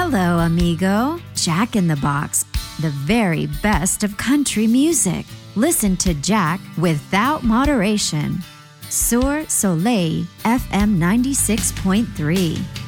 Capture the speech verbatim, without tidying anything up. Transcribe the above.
Hello, amigo. Jack in the Box, the very best of country music. Listen to Jack without moderation. Sur Soleil F M ninety-six point three.